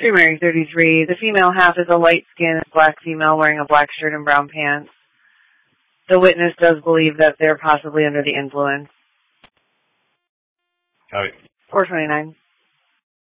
Mary 33. The female half is a light-skinned black female wearing a black shirt and brown pants. The witness does believe that they're possibly under the influence. All right. 429.